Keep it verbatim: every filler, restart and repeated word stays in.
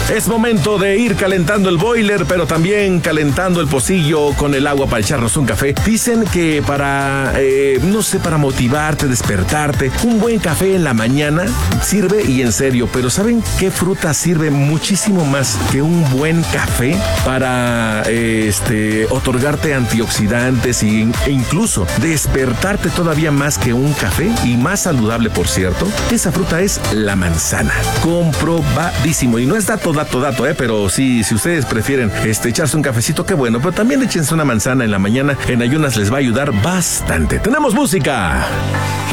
Es momento de ir calentando el boiler, pero también calentando el pocillo con el agua para echarnos un café. Dicen que para, eh, no sé, para motivarte, despertarte, un buen café en la mañana sirve, y en serio, pero ¿saben qué fruta sirve muchísimo más que un buen café para eh, este, otorgarte antioxidantes y, e incluso despertarte todavía más que un café, y más saludable, por cierto? Esa fruta es la manzana. Comprobadísimo. Y no es dato, dato, dato, eh, pero sí, si ustedes prefieren este, echarse un cafecito, qué bueno, pero también échense una manzana en la mañana, en ayunas les va a ayudar bastante. ¡Tenemos música!